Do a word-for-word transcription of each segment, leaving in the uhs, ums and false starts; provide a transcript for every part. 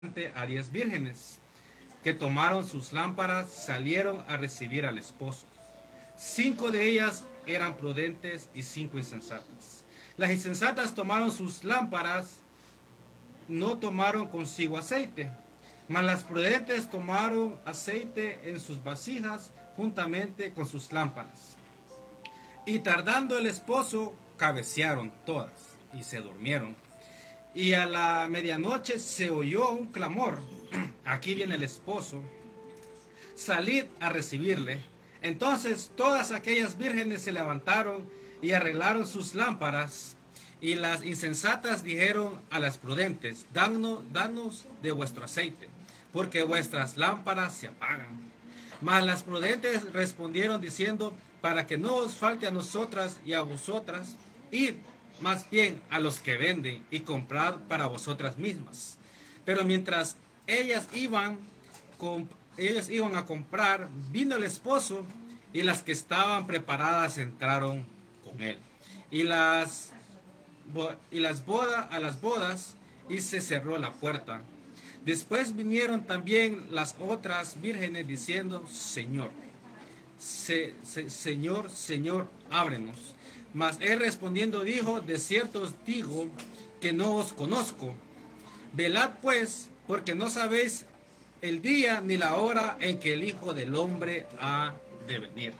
a diez vírgenes que tomaron sus lámparas, salieron a recibir al esposo. Cinco de ellas eran prudentes y cinco insensatas. Las insensatas tomaron sus lámparas, no tomaron consigo aceite, mas las prudentes tomaron aceite en sus vasijas juntamente con sus lámparas. Y tardando el esposo, cabecearon todas y se durmieron. Y a la medianoche se oyó un clamor. Aquí viene el esposo. Salid a recibirle. Entonces todas aquellas vírgenes se levantaron y arreglaron sus lámparas. Y las insensatas dijeron a las prudentes, danos, danos de vuestro aceite, porque vuestras lámparas se apagan. Mas las prudentes respondieron diciendo, para que no os falte a nosotras y a vosotras, id más bien a los que venden y comprad para vosotras mismas. Pero mientras ellas iban, con, ellas iban a comprar, vino el esposo y las que estaban preparadas entraron con él. Y las, y las bodas, a las bodas y se cerró la puerta. Después vinieron también las otras vírgenes diciendo, Señor, se, se, Señor, Señor, ábrenos. Mas él respondiendo dijo, de cierto os digo que no os conozco. Velad pues, porque no sabéis el día ni la hora en que el Hijo del Hombre ha de venir.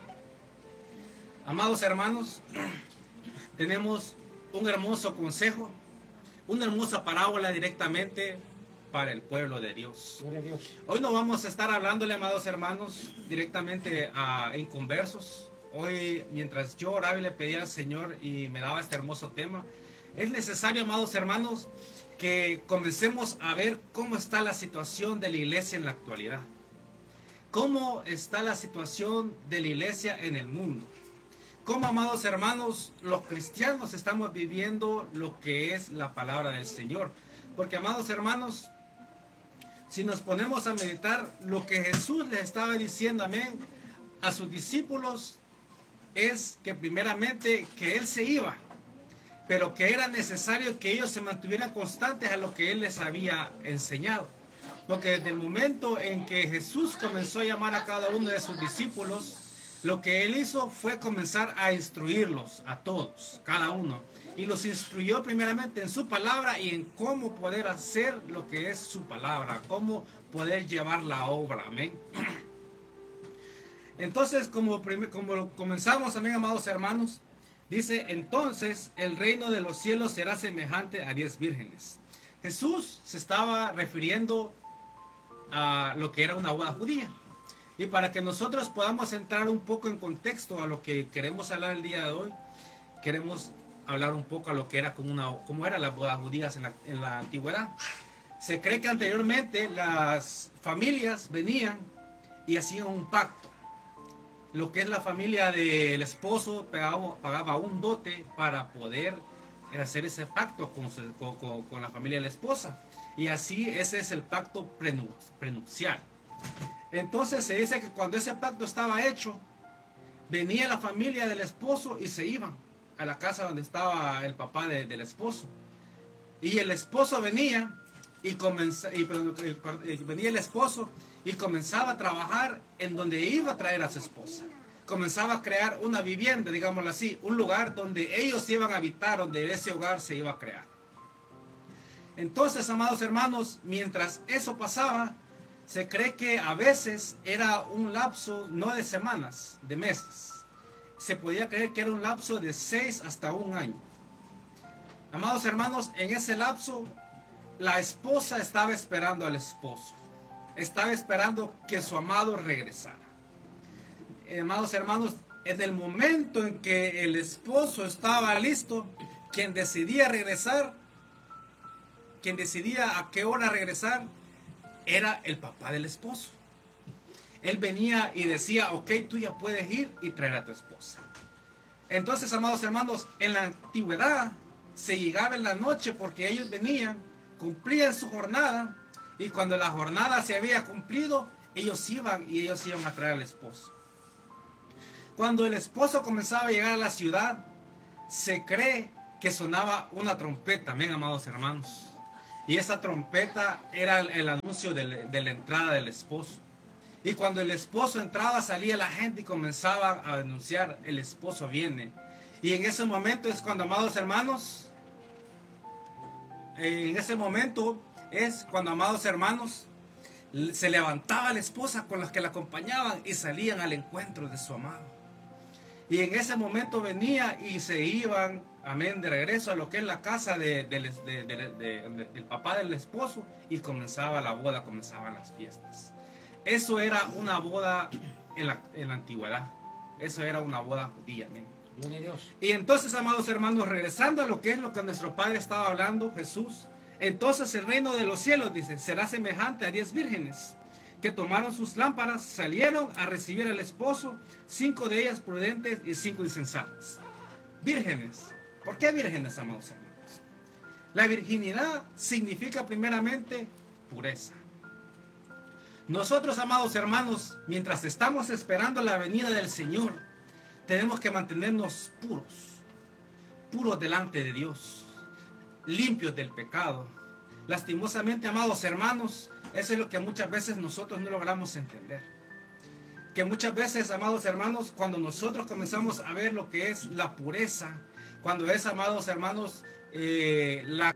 Amados hermanos, tenemos un hermoso consejo, una hermosa parábola directamente para el pueblo de Dios. Hoy no vamos a estar hablándole, amados hermanos, directamente a inconversos. Hoy, mientras yo oraba y le pedía al Señor y me daba este hermoso tema, es necesario, amados hermanos, que comencemos a ver cómo está la situación de la iglesia en la actualidad. Cómo está la situación de la iglesia en el mundo. Cómo, amados hermanos, los cristianos estamos viviendo lo que es la palabra del Señor. Porque, amados hermanos, si nos ponemos a meditar lo que Jesús les estaba diciendo, amén, a sus discípulos, es que primeramente que Él se iba, pero que era necesario que ellos se mantuvieran constantes a lo que Él les había enseñado. Porque desde el momento en que Jesús comenzó a llamar a cada uno de sus discípulos, lo que Él hizo fue comenzar a instruirlos a todos, cada uno. Y los instruyó primeramente en su palabra y en cómo poder hacer lo que es su palabra, cómo poder llevar la obra. Amén. Entonces, como, como comenzamos, amén, amados hermanos, dice, entonces el reino de los cielos será semejante a diez vírgenes. Jesús se estaba refiriendo a lo que era una boda judía. Y para que nosotros podamos entrar un poco en contexto a lo que queremos hablar el día de hoy, queremos hablar un poco a lo que era como una, cómo eran las bodas judías en la, en la antigüedad. Se cree que anteriormente las familias venían y hacían un pacto. Lo que es la familia del esposo pagaba, pagaba un dote para poder hacer ese pacto con, con, con, con la familia de la esposa. Y así ese es el pacto prenupcial. Entonces se dice que cuando ese pacto estaba hecho, venía la familia del esposo y se iban a la casa donde estaba el papá de, del esposo. Y el esposo venía y, comenzaba, y, y venía el esposo y comenzaba a trabajar en donde iba a traer a su esposa. Comenzaba a crear una vivienda, digámoslo así, un lugar donde ellos iban a habitar, donde ese hogar se iba a crear. Entonces, amados hermanos, mientras eso pasaba, se cree que a veces era un lapso no de semanas, de meses. Se podía creer que era un lapso de seis hasta un año. Amados hermanos, en ese lapso, la esposa estaba esperando al esposo. Estaba esperando que su amado regresara. Amados hermanos, en el momento en que el esposo estaba listo, quien decidía regresar, quien decidía a qué hora regresar, era el papá del esposo. Él venía y decía, ok, tú ya puedes ir y traer a tu esposa. Entonces, amados hermanos, en la antigüedad se llegaba en la noche porque ellos venían, cumplían su jornada, y cuando la jornada se había cumplido, ellos iban y ellos iban a traer al esposo. Cuando el esposo comenzaba a llegar a la ciudad, se cree que sonaba una trompeta, amén, amados hermanos. Y esa trompeta era el, el anuncio de, de la entrada del esposo. Y cuando el esposo entraba, salía la gente y comenzaba a anunciar, el esposo viene. Y en ese momento es cuando, amados hermanos, en ese momento es cuando, amados hermanos, se levantaba la esposa con los que la acompañaban y salían al encuentro de su amado. Y en ese momento venía y se iban, amén, de regreso a lo que es la casa de, de, de, de, de, del papá del esposo, y comenzaba la boda, comenzaban las fiestas. Eso era una boda en la, en la antigüedad. Eso era una boda judía, amén. Y entonces, amados hermanos, regresando a lo que es lo que nuestro Padre estaba hablando, Jesús, entonces el reino de los cielos, dice, será semejante a diez vírgenes que tomaron sus lámparas, salieron a recibir al esposo, cinco de ellas prudentes y cinco insensatas. Vírgenes. ¿Por qué vírgenes, amados hermanos? La virginidad significa primeramente pureza. Nosotros, amados hermanos, mientras estamos esperando la venida del Señor, tenemos que mantenernos puros, puros delante de Dios, limpios del pecado. Lastimosamente, amados hermanos, eso es lo que muchas veces nosotros no logramos entender. Que muchas veces, amados hermanos, cuando nosotros comenzamos a ver lo que es la pureza, cuando es, amados hermanos, eh, la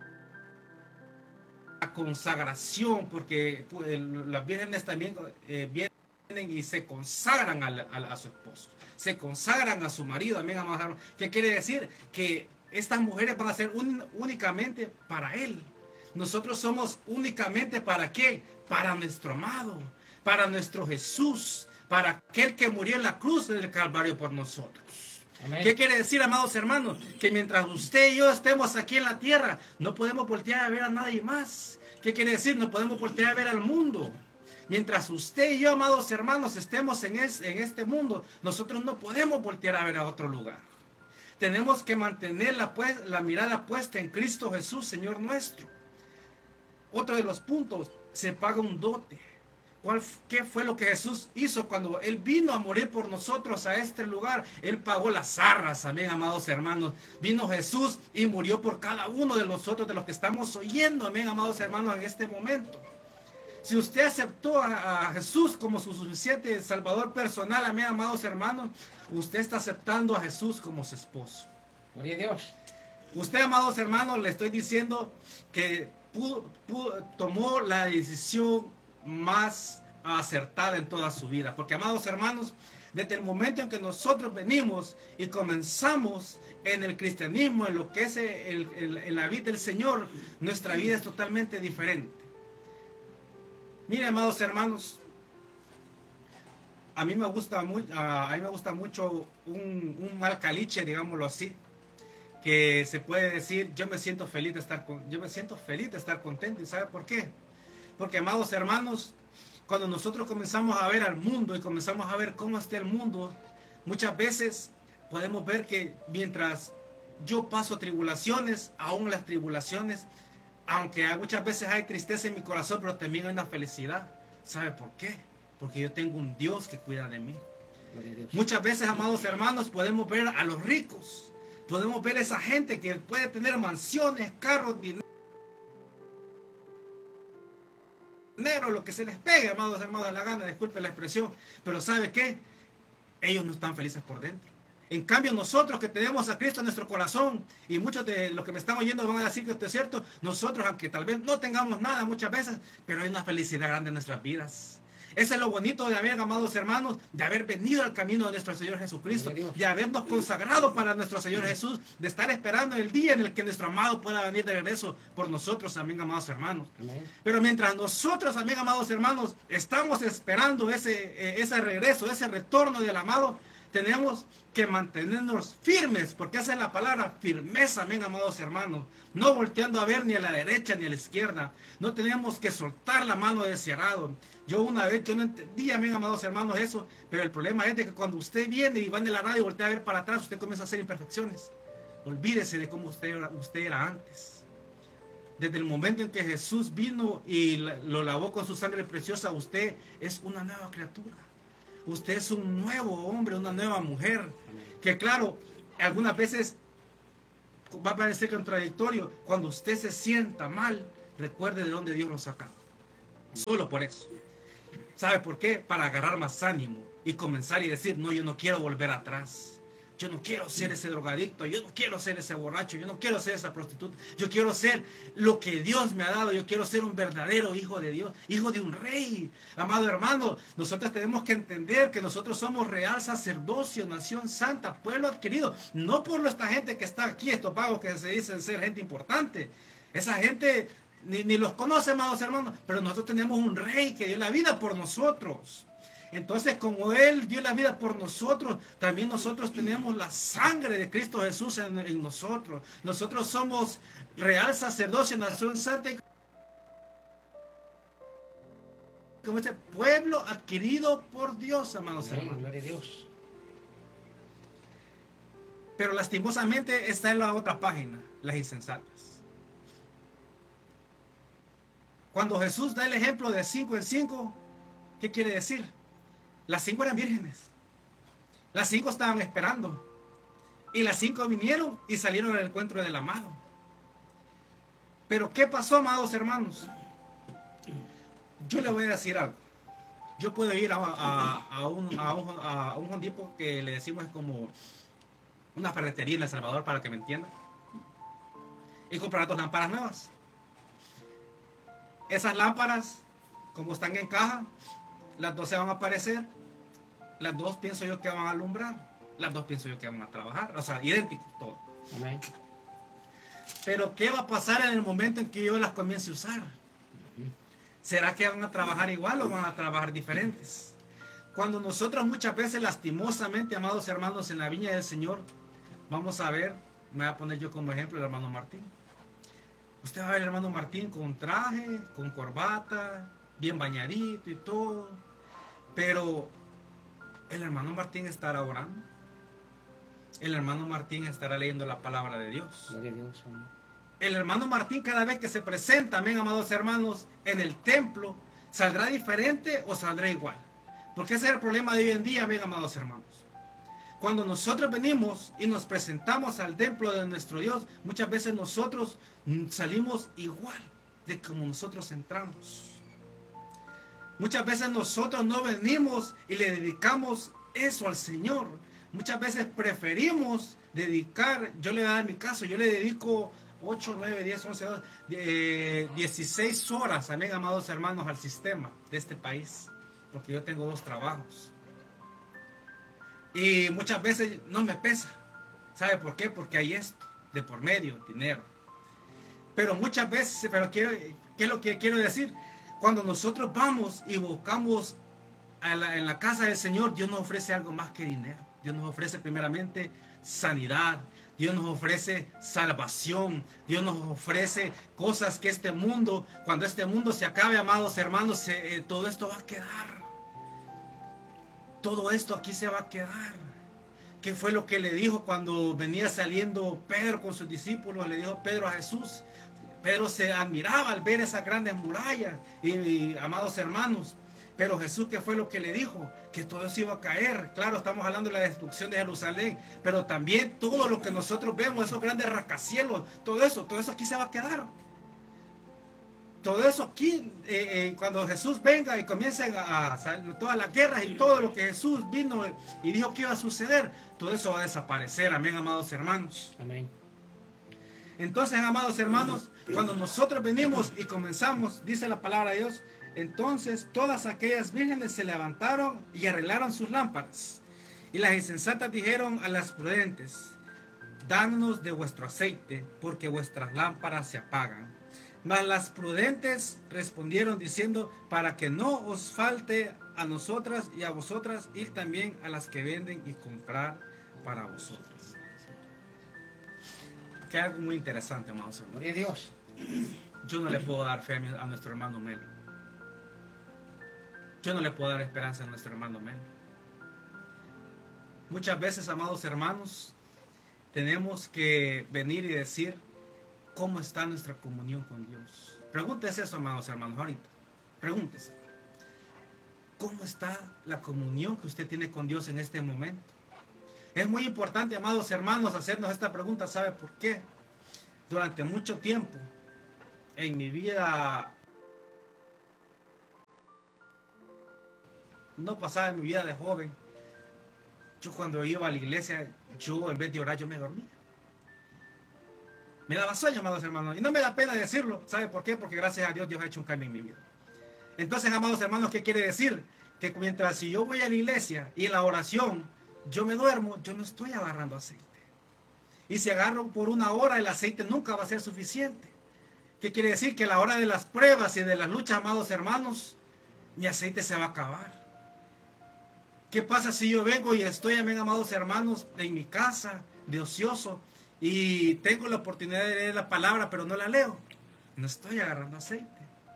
consagración, porque pues, las vírgenes también eh, vienen y se consagran a, la, a, a su esposo, se consagran a su marido, amén, amados hermanos. ¿Qué quiere decir? Que estas mujeres van a ser un, únicamente para él. Nosotros somos únicamente para qué? Para nuestro amado, para nuestro Jesús, para aquel que murió en la cruz del Calvario por nosotros. Amén. ¿Qué quiere decir, amados hermanos? Que mientras usted y yo estemos aquí en la tierra, no podemos voltear a ver a nadie más. ¿Qué quiere decir? No podemos voltear a ver al mundo. Mientras usted y yo, amados hermanos, estemos en, es, en este mundo, nosotros no podemos voltear a ver a otro lugar. Tenemos que mantener la, pues, la mirada puesta en Cristo Jesús, Señor nuestro. Otro de los puntos, se paga un dote. ¿Cuál, ¿Qué fue lo que Jesús hizo cuando Él vino a morir por nosotros a este lugar? Él pagó las arras, amén, amados hermanos. Vino Jesús y murió por cada uno de nosotros, de los que estamos oyendo, amén, amados hermanos, en este momento. Si usted aceptó a, a Jesús como su suficiente Salvador personal, amén, amados hermanos, usted está aceptando a Jesús como su esposo. Gloria a Dios. Usted, amados hermanos, le estoy diciendo que pudo, pudo, tomó la decisión más acertada en toda su vida. Porque, amados hermanos, desde el momento en que nosotros venimos y comenzamos en el cristianismo, en lo que es el, el, el, la vida del Señor, nuestra vida es totalmente diferente. Miren, amados hermanos, a mí me gusta mucho, a mí me gusta mucho un, un mal caliche, digámoslo así, que se puede decir, yo me siento feliz de estar con, yo me siento feliz de estar contento. ¿Y sabe por qué? Porque, amados hermanos, cuando nosotros comenzamos a ver al mundo y comenzamos a ver cómo está el mundo, muchas veces podemos ver que mientras yo paso tribulaciones, aún las tribulaciones, aunque muchas veces hay tristeza en mi corazón, pero también hay una felicidad. ¿Sabe por qué? Porque yo tengo un Dios que cuida de mí. Muchas veces, amados hermanos, podemos ver a los ricos, podemos ver a esa gente que puede tener mansiones, carros, dinero, lo que se les pegue, amados hermanos, de la gana, disculpen la expresión, pero ¿sabe qué? Ellos no están felices por dentro. En cambio, nosotros que tenemos a Cristo en nuestro corazón, y muchos de los que me están oyendo van a decir que esto es cierto, nosotros, aunque tal vez no tengamos nada muchas veces, pero hay una felicidad grande en nuestras vidas. Eso es lo bonito de haber, amados hermanos, de haber venido al camino de nuestro Señor Jesucristo, de habernos consagrado para nuestro Señor Jesús, de estar esperando el día en el que nuestro amado pueda venir de regreso por nosotros, amén, amados hermanos. Amén. Pero mientras nosotros, amén, amados hermanos, estamos esperando ese, eh, ese regreso, ese retorno del amado, tenemos que mantenernos firmes, porque esa es la palabra, firmeza, amén, amados hermanos. No volteando a ver ni a la derecha ni a la izquierda. No tenemos que soltar la mano de cerrado. Yo una vez, yo no entendía, amén, amados hermanos, eso, pero el problema es de que cuando usted viene y va en la radio y voltea a ver para atrás, usted comienza a hacer imperfecciones. Olvídese de cómo usted era, usted era antes. Desde el momento en que Jesús vino y lo lavó con su sangre preciosa, usted es una nueva criatura. Usted es un nuevo hombre, una nueva mujer. Que claro, algunas veces va a parecer contradictorio. Cuando usted se sienta mal, recuerde de dónde Dios lo saca. Solo por eso. ¿Sabe por qué? Para agarrar más ánimo y comenzar y decir, no, yo no quiero volver atrás. Yo no quiero ser ese drogadicto, yo no quiero ser ese borracho, yo no quiero ser esa prostituta. Yo quiero ser lo que Dios me ha dado, yo quiero ser un verdadero hijo de Dios, hijo de un rey. Amado hermano, nosotros tenemos que entender que nosotros somos real sacerdocio, nación santa, pueblo adquirido. No por esta gente que está aquí, estos vagos que se dicen ser gente importante. Esa gente ni, ni los conoce, amados hermanos, pero nosotros tenemos un rey que dio la vida por nosotros. Entonces, como Él dio la vida por nosotros, también nosotros tenemos la sangre de Cristo Jesús en, en nosotros. Nosotros somos real sacerdocio, nación santa, como este pueblo adquirido por Dios, amados Amén, hermanos. gloria a Dios. Pero lastimosamente está en la otra página, las insensatas. Cuando Jesús da el ejemplo de cinco en cinco, ¿qué quiere decir? Las cinco eran vírgenes. Las cinco estaban esperando. Y las cinco vinieron y salieron al encuentro del amado. Pero ¿qué pasó, amados hermanos? Yo le voy a decir algo. Yo puedo ir a, a, a un, a un, a un hondipo que le decimos como una ferretería en El Salvador, para que me entiendan, y comprar dos lámparas nuevas. Esas lámparas, como están en caja, las dos se van a aparecer. Las dos pienso yo que van a alumbrar. Las dos pienso yo que van a trabajar. O sea, idénticos todo. Amén. Pero ¿qué va a pasar en el momento en que yo las comience a usar? ¿Será que van a trabajar igual o van a trabajar diferentes? Cuando nosotros muchas veces lastimosamente, amados hermanos, en la viña del Señor, vamos a ver, me voy a poner yo como ejemplo el hermano Martín. Usted va a ver el hermano Martín con traje, con corbata, bien bañadito y todo. Pero el hermano Martín estará orando. El hermano Martín estará leyendo la palabra de Dios. Gloria a Dios, amén. El hermano Martín, cada vez que se presenta, amén, amados hermanos, en el templo, ¿saldrá diferente o saldrá igual? Porque ese es el problema de hoy en día, amén, amados hermanos. Cuando nosotros venimos y nos presentamos al templo de nuestro Dios, muchas veces nosotros salimos igual de como nosotros entramos. Muchas veces nosotros no venimos y le dedicamos eso al Señor. Muchas veces preferimos dedicar, yo le voy a dar mi caso, yo le dedico ocho, nueve, diez, once, doce, eh, dieciséis horas, amén, amados hermanos, al sistema de este país, porque yo tengo dos trabajos. Y muchas veces no me pesa. ¿Sabe por qué? Porque hay esto de por medio, dinero. Pero muchas veces, pero quiero, ¿qué es lo que quiero decir? Cuando nosotros vamos y buscamos a la, en la casa del Señor, Dios nos ofrece algo más que dinero. Dios nos ofrece primeramente sanidad. Dios nos ofrece salvación. Dios nos ofrece cosas que este mundo, cuando este mundo se acabe, amados hermanos, se, eh, todo esto va a quedar. Todo esto aquí se va a quedar. ¿Qué fue lo que le dijo cuando venía saliendo Pedro con sus discípulos? Le dijo Pedro a Jesús. Pedro se admiraba al ver esas grandes murallas. Y, y amados hermanos, pero Jesús, ¿qué fue lo que le dijo? Que todo eso iba a caer. Claro, estamos hablando de la destrucción de Jerusalén, pero también todo lo que nosotros vemos, esos grandes rascacielos, todo eso, todo eso aquí se va a quedar. Todo eso aquí, eh, eh, cuando Jesús venga y comiencen a, a todas las guerras y todo lo que Jesús vino y dijo que iba a suceder, todo eso va a desaparecer. Amén, amados hermanos. Amén. Entonces, amados hermanos, cuando nosotros venimos y comenzamos, dice la palabra de Dios, entonces todas aquellas vírgenes se levantaron y arreglaron sus lámparas. Y las insensatas dijeron a las prudentes, danos de vuestro aceite, porque vuestras lámparas se apagan. Mas las prudentes respondieron diciendo, para que no os falte a nosotras y a vosotras, ir también a las que venden y comprar para vosotras. Que algo muy interesante, amados hermanos. Gloria a Dios. Yo no le puedo dar fe a, mi, a nuestro hermano Melo. Yo no le puedo dar esperanza a nuestro hermano Melo. Muchas veces, amados hermanos, tenemos que venir y decir, ¿cómo está nuestra comunión con Dios? Pregúntese eso, amados hermanos, ahorita. Pregúntese. ¿Cómo está la comunión que usted tiene con Dios en este momento? Es muy importante, amados hermanos, hacernos esta pregunta. ¿Sabe por qué? Durante mucho tiempo, en mi vida, no pasaba en mi vida de joven, yo cuando iba a la iglesia, yo en vez de orar, yo me dormía. Me daba sueño, amados hermanos, y no me da pena decirlo. ¿Sabe por qué? Porque gracias a Dios, Dios ha hecho un cambio en mi vida. Entonces, amados hermanos, ¿qué quiere decir? Que mientras si yo voy a la iglesia y en la oración yo me duermo, yo no estoy agarrando aceite. Y si agarro por una hora, el aceite nunca va a ser suficiente. ¿Qué quiere decir? Que a la hora de las pruebas y de las luchas, amados hermanos, mi aceite se va a acabar. ¿Qué pasa si yo vengo y estoy, amén, amados hermanos, en mi casa, de ocioso, y tengo la oportunidad de leer la palabra, pero no la leo? No estoy agarrando aceite.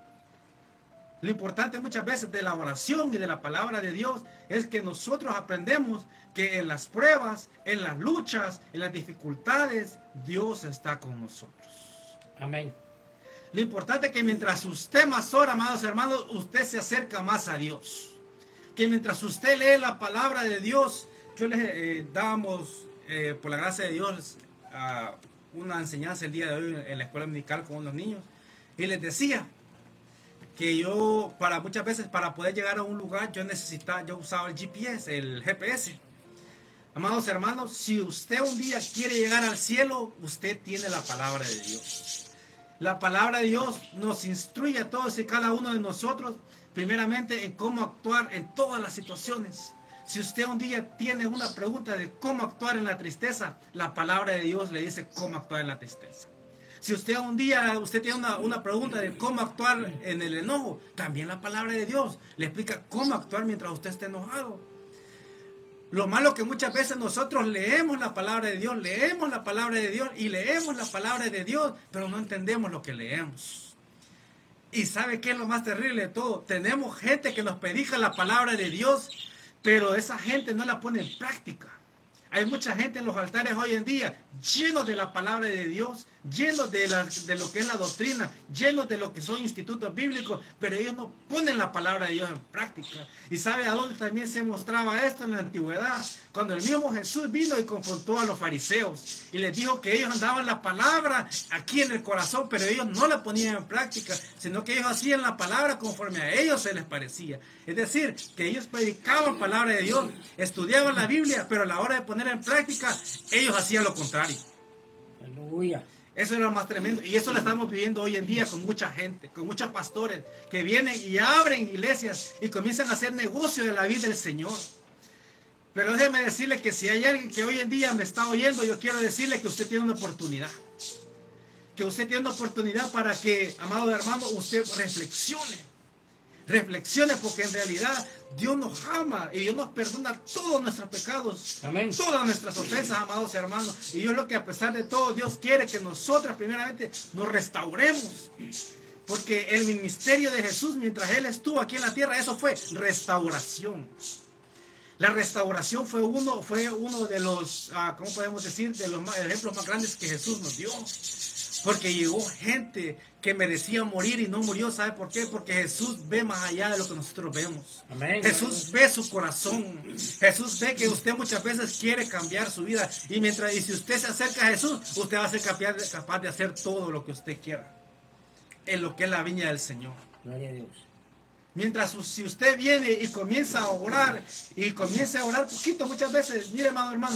Lo importante muchas veces de la oración y de la palabra de Dios es que nosotros aprendemos que en las pruebas, en las luchas, en las dificultades, Dios está con nosotros. Amén. Lo importante es que mientras usted más ora, amados hermanos, usted se acerca más a Dios. Que mientras usted lee la palabra de Dios, yo les eh, damos, eh, por la gracia de Dios, uh, una enseñanza el día de hoy en la escuela dominical con unos niños, y les decía que yo, para muchas veces, para poder llegar a un lugar, yo necesitaba, yo usaba el G P S, el G P S. Amados hermanos, si usted un día quiere llegar al cielo, usted tiene la palabra de Dios. La palabra de Dios nos instruye a todos y cada uno de nosotros, primeramente, en cómo actuar en todas las situaciones. Si usted un día tiene una pregunta de cómo actuar en la tristeza, la palabra de Dios le dice cómo actuar en la tristeza. Si usted un día usted tiene una, una pregunta de cómo actuar en el enojo, también la palabra de Dios le explica cómo actuar mientras usted esté enojado. Lo malo que muchas veces nosotros leemos la palabra de Dios, leemos la palabra de Dios y leemos la palabra de Dios, pero no entendemos lo que leemos. Y ¿sabe qué es lo más terrible de todo? Tenemos gente que nos predica la palabra de Dios, pero esa gente no la pone en práctica. Hay mucha gente en los altares hoy en día llenos de la palabra de Dios, llenos de, la, de lo que es la doctrina, llenos de lo que son institutos bíblicos, pero ellos no ponen la palabra de Dios en práctica. ¿Y sabe a dónde también se mostraba esto en la antigüedad? Cuando el mismo Jesús vino y confrontó a los fariseos y les dijo que ellos andaban la palabra aquí en el corazón, pero ellos no la ponían en práctica, sino que ellos hacían la palabra conforme a ellos se les parecía. Es decir, que ellos predicaban palabra de Dios, estudiaban la Biblia, pero a la hora de poner en práctica, ellos hacían lo contrario. Aleluya. Eso era lo más tremendo. Y eso lo estamos viviendo hoy en día con mucha gente, con muchos pastores que vienen y abren iglesias y comienzan a hacer negocio de la vida del Señor. Pero déjeme decirle que si hay alguien que hoy en día me está oyendo, yo quiero decirle que usted tiene una oportunidad. Que usted tiene una oportunidad para que, amado hermano, usted reflexione. Reflexione, porque en realidad Dios nos ama y Dios nos perdona todos nuestros pecados. Amén. Todas nuestras ofensas, amados hermanos. Y yo lo que a pesar de todo, Dios quiere que nosotras primeramente nos restauremos. Porque el ministerio de Jesús, mientras Él estuvo aquí en la tierra, eso fue restauración. La restauración fue uno, fue uno de los, uh, ¿cómo podemos decir? De los ejemplos más grandes que Jesús nos dio. Porque llegó gente que merecía morir y no murió. ¿Sabe por qué? Porque Jesús ve más allá de lo que nosotros vemos. Amén. Jesús ve su corazón. Jesús ve que usted muchas veces quiere cambiar su vida. Y mientras y si usted se acerca a Jesús, usted va a ser capaz de, capaz de hacer todo lo que usted quiera. En lo que es la viña del Señor. Gloria a Dios. Mientras si usted viene y comienza a orar, y comienza a orar poquito muchas veces, mire, amado hermano,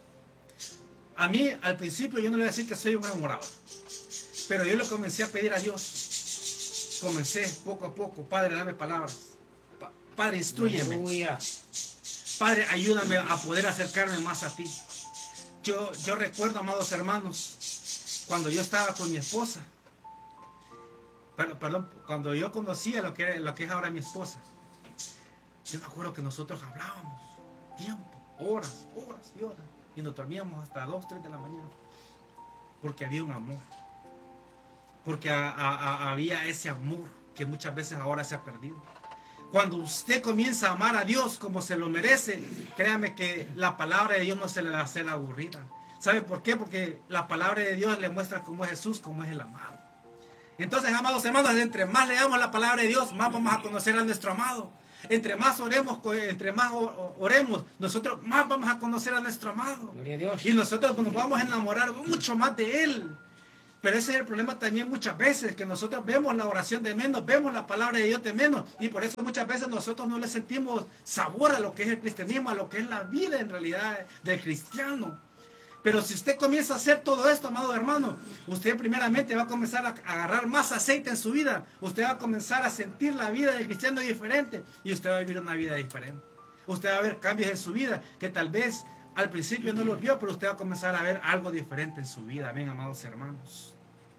a mí al principio yo no le voy a decir que soy un enamorado, pero yo le comencé a pedir a Dios. Comencé poco a poco, Padre, dame palabras. Pa- Padre, instrúyeme. Aleluya. Padre, ayúdame a poder acercarme más a ti. Yo, yo recuerdo, amados hermanos, cuando yo estaba con mi esposa, Perdón, perdón, cuando yo conocía lo que, lo que es ahora mi esposa, yo me acuerdo que nosotros hablábamos tiempo, horas, horas y horas, y nos dormíamos hasta dos, tres de la mañana, porque había un amor, porque a, a, a, había ese amor que muchas veces ahora se ha perdido. Cuando usted comienza a amar a Dios como se lo merece, créame que la palabra de Dios no se le va a hacer aburrida. ¿Sabe por qué? Porque la palabra de Dios le muestra cómo es Jesús, cómo es el amado. Entonces, amados hermanos, entre más leamos la palabra de Dios, más vamos a conocer a nuestro amado. Entre más oremos, entre más oremos, nosotros más vamos a conocer a nuestro amado. Gloria a Dios. Y nosotros nos vamos a enamorar mucho más de Él. Pero ese es el problema también muchas veces, que nosotros vemos la oración de menos, vemos la palabra de Dios de menos, y por eso muchas veces nosotros no le sentimos sabor a lo que es el cristianismo, a lo que es la vida en realidad del cristiano. Pero si usted comienza a hacer todo esto, amado hermano, usted primeramente va a comenzar a agarrar más aceite en su vida. Usted va a comenzar a sentir la vida del cristiano diferente y usted va a vivir una vida diferente. Usted va a ver cambios en su vida que tal vez al principio no los vio, pero usted va a comenzar a ver algo diferente en su vida. Amén, amados hermanos.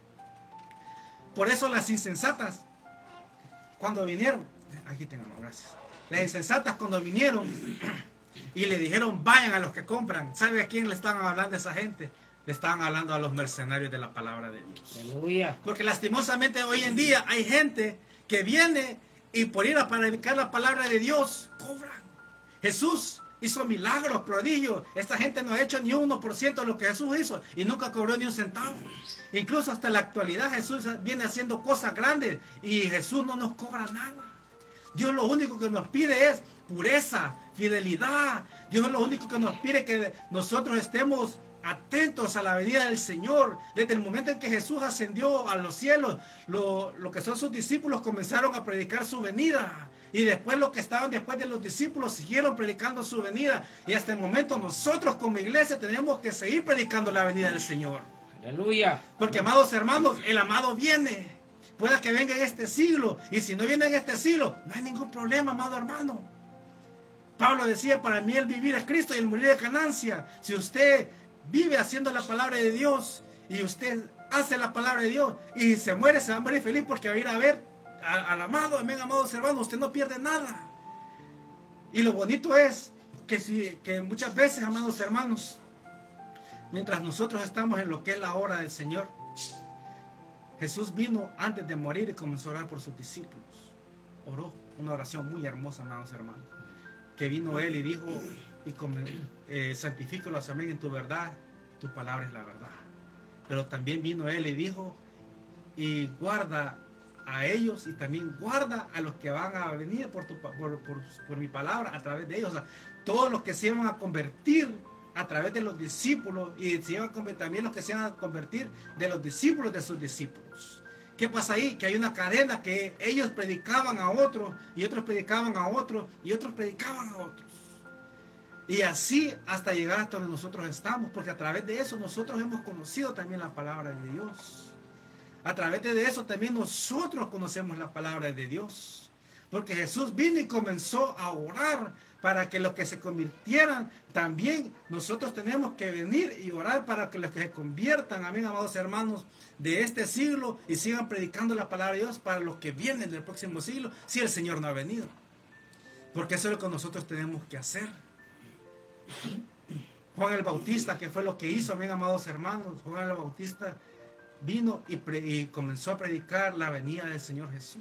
Por eso las insensatas, cuando vinieron, aquí tengo, gracias. Las insensatas cuando vinieron y le dijeron, vayan a los que compran. ¿Sabe a quién le estaban hablando a esa gente? Le estaban hablando a los mercenarios de la palabra de Dios. Aleluya. Porque lastimosamente hoy en día hay gente que viene y por ir a predicar la palabra de Dios, cobran. Jesús hizo milagros, prodigios. Esta gente no ha hecho ni uno por ciento de lo que Jesús hizo y nunca cobró ni un centavo. Incluso hasta la actualidad Jesús viene haciendo cosas grandes y Jesús no nos cobra nada. Dios lo único que nos pide es pureza, fidelidad. Dios lo único que nos pide es que nosotros estemos atentos a la venida del Señor. Desde el momento en que Jesús ascendió a los cielos, lo, lo que son sus discípulos comenzaron a predicar su venida. Y después los que estaban después de los discípulos siguieron predicando su venida. Y hasta el momento nosotros como iglesia tenemos que seguir predicando la venida del Señor. Aleluya. Porque, amados hermanos, el amado viene. Pueda que venga en este siglo. Y si no viene en este siglo, no hay ningún problema, amado hermano. Pablo decía, para mí el vivir es Cristo y el morir es ganancia. Si usted vive haciendo la palabra de Dios y usted hace la palabra de Dios y se muere, se va a morir feliz porque va a ir a ver al amado. Amén, amados hermanos, usted no pierde nada. Y lo bonito es que, si, que muchas veces, amados hermanos, mientras nosotros estamos en lo que es la hora del Señor, Jesús vino antes de morir y comenzó a orar por sus discípulos. Oró una oración muy hermosa, amados hermanos. Que vino Él y dijo, y eh, santifícalos, amén, en tu verdad, tu palabra es la verdad. Pero también vino Él y dijo, y guarda a ellos y también guarda a los que van a venir por, tu, por, por, por mi palabra a través de ellos. O sea, todos los que se van a convertir a través de los discípulos y se van a convertir, también los que se van a convertir de los discípulos de sus discípulos. ¿Qué pasa ahí? Que hay una cadena que ellos predicaban a otros y otros predicaban a otros y otros predicaban a otros. Y así hasta llegar hasta donde nosotros estamos, porque a través de eso nosotros hemos conocido también la palabra de Dios. A través de eso también nosotros conocemos la palabra de Dios. Porque Jesús vino y comenzó a orar para que los que se convirtieran, también nosotros tenemos que venir y orar para que los que se conviertan, amén, amados hermanos, de este siglo y sigan predicando la palabra de Dios para los que vienen del próximo siglo, si el Señor no ha venido. Porque eso es lo que nosotros tenemos que hacer. Juan el Bautista, que fue lo que hizo, amén, amados hermanos, Juan el Bautista vino y, pre y comenzó a predicar la venida del Señor Jesús.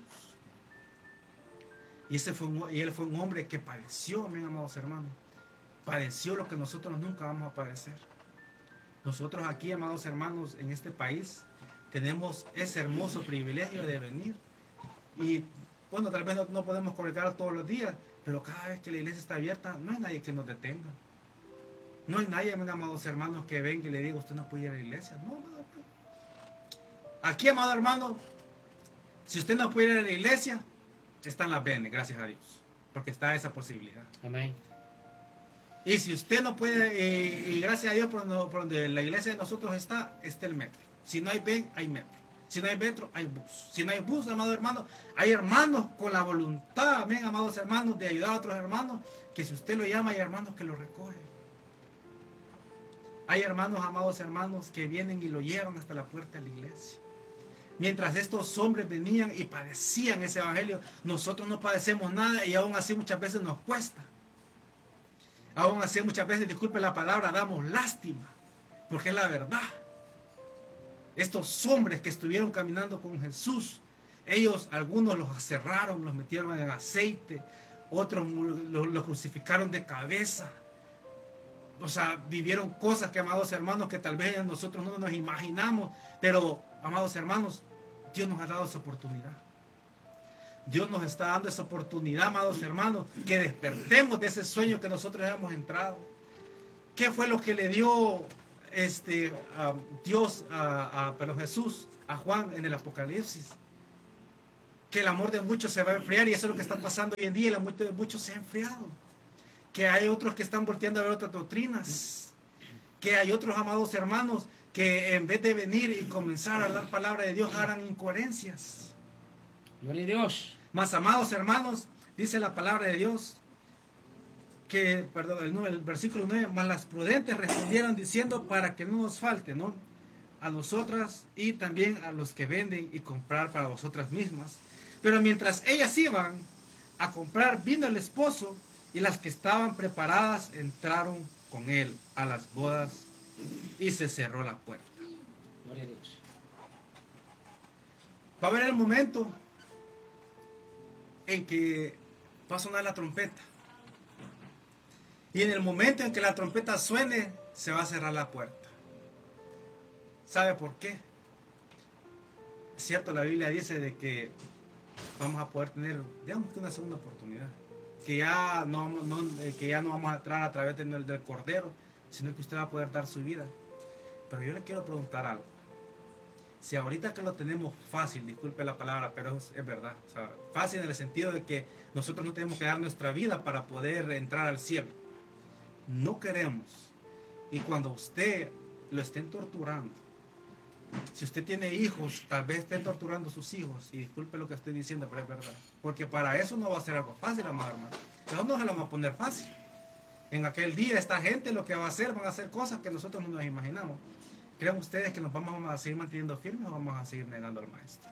Y, ese fue un, y él fue un hombre que padeció, amén, amados hermanos. Padeció lo que nosotros nunca vamos a padecer. Nosotros aquí, amados hermanos, en este país, tenemos ese hermoso privilegio de venir. Y bueno, tal vez no, no podemos colgar todos los días, pero cada vez que la iglesia está abierta, no hay nadie que nos detenga. No hay nadie, amén, amados hermanos, que venga y le diga, usted no puede ir a la iglesia. No, no, no. Aquí, amado hermano, si usted no puede ir a la iglesia, están las venes, gracias a Dios, porque está esa posibilidad. Amén. Y si usted no puede, eh, y gracias a Dios por, no, por donde la iglesia de nosotros está, está el metro. Si no hay ven, hay metro. Si no hay metro, hay bus. Si no hay bus, amado hermano, hay hermanos con la voluntad, amén, amados hermanos, de ayudar a otros hermanos, que si usted lo llama, hay hermanos que lo recogen. Hay hermanos, amados hermanos, que vienen y lo llevan hasta la puerta de la iglesia. Mientras estos hombres venían y padecían ese evangelio, nosotros no padecemos nada y aún así muchas veces nos cuesta. Aún así muchas veces, disculpe la palabra, damos lástima, porque es la verdad. Estos hombres que estuvieron caminando con Jesús, ellos, algunos los aserraron, los metieron en aceite, otros los, los crucificaron de cabeza. O sea, vivieron cosas que, amados hermanos, que tal vez nosotros no nos imaginamos, pero, amados hermanos, Dios nos ha dado esa oportunidad. Dios nos está dando esa oportunidad, amados hermanos, que despertemos de ese sueño que nosotros hemos entrado. ¿Qué fue lo que le dio este, a Dios, a, a, pero Jesús, a Juan en el Apocalipsis, que el amor de muchos se va a enfriar, y eso es lo que está pasando hoy en día. El amor de muchos se ha enfriado, que hay otros que están volteando a ver otras doctrinas, que hay otros, amados hermanos, que en vez de venir y comenzar a hablar palabra de Dios, harán incoherencias. Gloria a Dios. Mas, amados hermanos, dice la palabra de Dios, que, perdón, el, el versículo nueve, mas las prudentes respondieron diciendo, para que no nos falte, ¿no?, a nosotras y también a los que venden y comprar para vosotras mismas. Pero mientras ellas iban a comprar, vino el esposo, y las que estaban preparadas entraron con él a las bodas, y se cerró la puerta. Gloria a Dios. Va a haber el momento en que va a sonar la trompeta. Y en el momento en que la trompeta suene, se va a cerrar la puerta. ¿Sabe por qué? Es cierto, la Biblia dice de que vamos a poder tener, digamos que una segunda oportunidad. Que ya no, no, que ya no vamos a entrar a través del, del Cordero, sino que usted va a poder dar su vida. Pero yo le quiero preguntar algo. Si ahorita que lo tenemos fácil, disculpe la palabra, pero es, es verdad. O sea, fácil en el sentido de que nosotros no tenemos que dar nuestra vida para poder entrar al cielo. No queremos. Y cuando usted lo estén torturando, si usted tiene hijos, tal vez estén torturando a sus hijos. Y disculpe lo que estoy diciendo, pero es verdad. Porque para eso no va a ser algo fácil, amado hermano. Eso no se lo vamos a poner fácil. En aquel día esta gente lo que va a hacer, van a hacer cosas que nosotros no nos imaginamos. ¿Creen ustedes que nos vamos a seguir manteniendo firmes o vamos a seguir negando al maestro?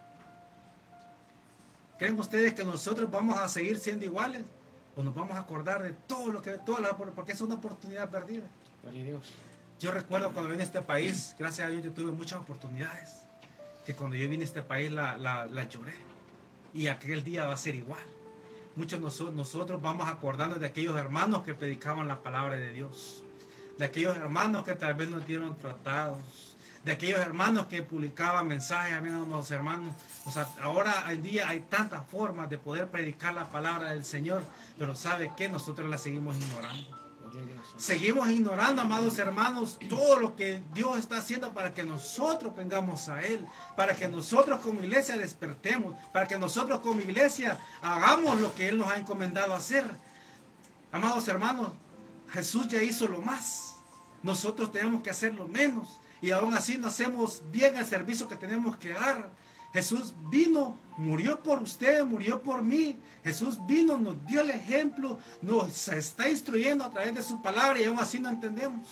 ¿Creen ustedes que nosotros vamos a seguir siendo iguales? ¿O nos vamos a acordar de todo lo que, toda la, porque es una oportunidad perdida? Gloria a Dios. Yo recuerdo cuando vine a este país, gracias a Dios yo tuve muchas oportunidades, que cuando yo vine a este país la, la, la lloré. Y aquel día va a ser igual. Muchos nosotros, nosotros vamos a acordarnos de aquellos hermanos que predicaban la palabra de Dios, de aquellos hermanos que tal vez nos dieron tratados, de aquellos hermanos que publicaban mensajes a los hermanos. O sea, ahora en día hay tantas formas de poder predicar la palabra del Señor, pero ¿sabe qué? Nosotros la seguimos ignorando. Seguimos ignorando, amados hermanos, todo lo que Dios está haciendo para que nosotros vengamos a Él, para que nosotros como iglesia despertemos, para que nosotros como iglesia hagamos lo que Él nos ha encomendado hacer. Amados hermanos, Jesús ya hizo lo más, nosotros tenemos que hacer lo menos, y aún así no hacemos bien el servicio que tenemos que dar. Jesús vino, murió por usted, murió por mí. Jesús vino, nos dio el ejemplo, nos está instruyendo a través de su palabra, y aún así no entendemos.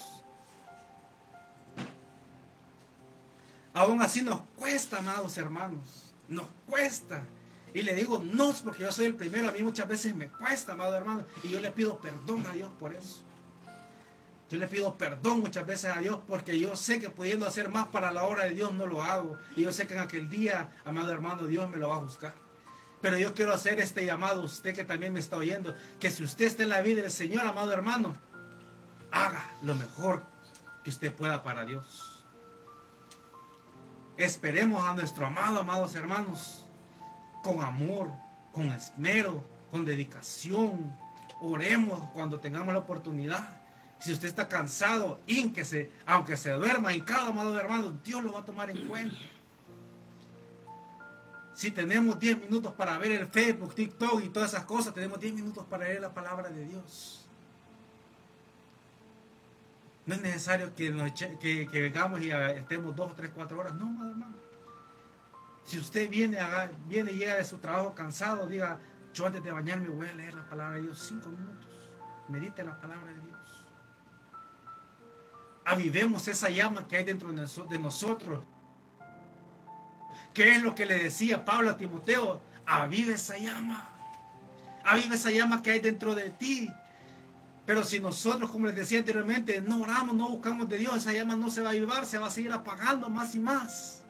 Aún así nos cuesta, amados hermanos, nos cuesta. Y le digo no, porque yo soy el primero, a mí muchas veces me cuesta, amado hermano, y yo le pido perdón a Dios por eso. Yo le pido perdón muchas veces a Dios, porque yo sé que pudiendo hacer más para la obra de Dios no lo hago. Y yo sé que en aquel día, amado hermano, Dios me lo va a juzgar. Pero yo quiero hacer este llamado a usted que también me está oyendo, que si usted está en la vida del Señor, amado hermano, haga lo mejor que usted pueda para Dios. Esperemos a nuestro amado, amados hermanos, con amor, con esmero, con dedicación. Oremos cuando tengamos la oportunidad. Si usted está cansado, ínquese, aunque se duerma hincado, amado hermano, Dios lo va a tomar en cuenta. Si tenemos diez minutos para ver el Facebook, TikTok y todas esas cosas, tenemos diez minutos para leer la palabra de Dios. No es necesario que, nos eche, que, que vengamos y estemos dos, tres, cuatro horas. No, amado hermano. Si usted viene, haga, viene y llega de su trabajo cansado, diga, yo antes de bañarme voy a leer la palabra de Dios cinco minutos. Medite la palabra de Dios. Avivemos esa llama que hay dentro de nosotros. ¿Qué es lo que le decía Pablo a Timoteo? Aviva esa llama. Aviva esa llama que hay dentro de ti. Pero si nosotros, como les decía anteriormente, no oramos, no buscamos de Dios, esa llama no se va a avivar, se va a seguir apagando más y más.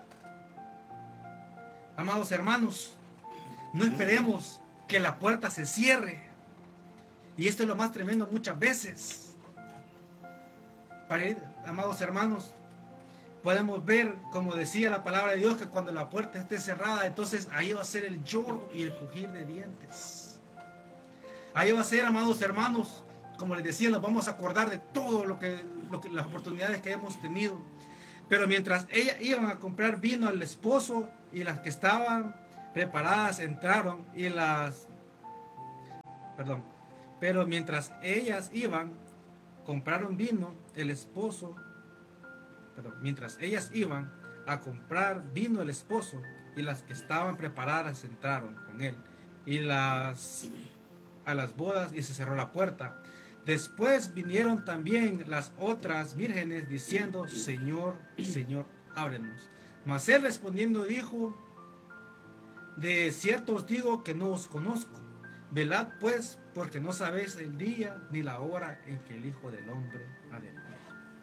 Amados hermanos, no esperemos que la puerta se cierre. Y esto es lo más tremendo muchas veces. Para ir, amados hermanos, podemos ver, como decía la palabra de Dios, que cuando la puerta esté cerrada, entonces ahí va a ser el lloro y el crujir de dientes. Ahí va a ser, amados hermanos, como les decía, nos vamos a acordar de todo lo que, lo que las oportunidades que hemos tenido. Pero mientras ellas iban a comprar vino al esposo y las que estaban preparadas entraron y las... Perdón. Pero mientras ellas iban, compraron vino, el esposo... Perdón. Mientras ellas iban a comprar vino el esposo y las que estaban preparadas entraron con él y las a las bodas y se cerró la puerta. Después vinieron también las otras vírgenes diciendo, Señor, Señor, ábrenos. Mas él respondiendo dijo, de cierto os digo que no os conozco. Velad pues, porque no sabéis el día ni la hora en que el Hijo del Hombre ha de venir.